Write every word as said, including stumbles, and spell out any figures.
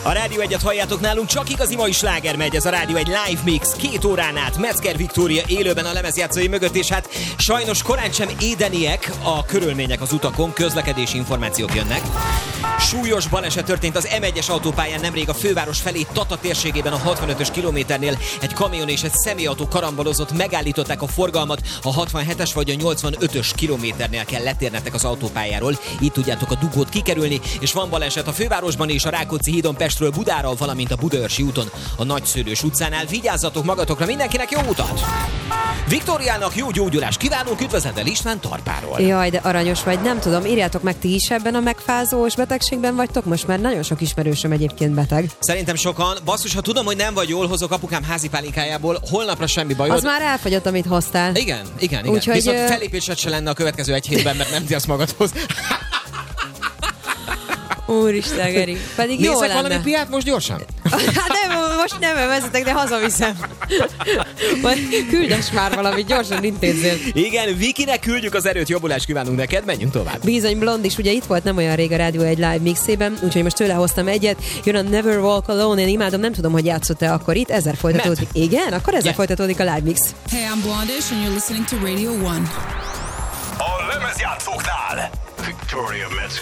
A Rádió egyet halljátok nálunk, csak igazi mai sláger megy, ez a Rádió egy live mix, két órán át, Metzger Viktória élőben a lemezjátszói mögött, és hát sajnos korán sem édeniek a körülmények az utakon, közlekedési információk jönnek. Súlyos baleset történt az em egyes autópályán nemrég a főváros felé Tata térségében a hatvanötös kilométernél. Egy kamion és egy személyautó karambolozott, megállították a forgalmat, a hatvanhetes vagy a nyolcvanötös kilométernél kell letérnetek az autópályáról, így tudjátok a dugót kikerülni, és van baleset a fővárosban és a Rákóczi hídon Pestről Budára, valamint a Budaörsi úton a Nagyszőlős utcánál. Vigyázzatok magatokra, mindenkinek jó utat! Viktóriának jó gyógyulást kívánunk, üdvözletel István Tarpáról. Jaj, de aranyos vagy, nem tudom, írjátok meg ti is ebben a megfázós betegségben vagytok, most már nagyon sok ismerősöm egyébként beteg. Szerintem sokan. Basszus, ha tudom, hogy nem vagy jól, hozok apukám házi pálinkájából, holnapra semmi bajod. Az már elfogyott, amit hoztál. Igen, igen, igen. Úgyhogy, Viszont ö... felépésed se lenne a következő egy hétben, mert nem tiasz magadhoz. Úristen, Geri. Pedig jó Nézzek lenne. valami piát most gyorsan? Hát nem, most nem vezetek, de hazaviszem. Majd küldes már valamit, gyorsan intézzél. Igen, Vikinek küldjük az erőt, jobbulást kívánunk neked, menjünk tovább. Bizony, Blond is ugye itt volt nem olyan rég a Rádió egy live mixében, úgyhogy most tőle hoztam egyet. Jön a Never Walk Alone, én imádom, nem tudom, hogy játszott-e akkor itt, ezzel folytatódik. Mert. Igen? Akkor ezzel yeah. folytatódik a live mix. Hey, I'm Blondish and you're listening to Radio One. A lemezjátszóknál Victoria Metzger.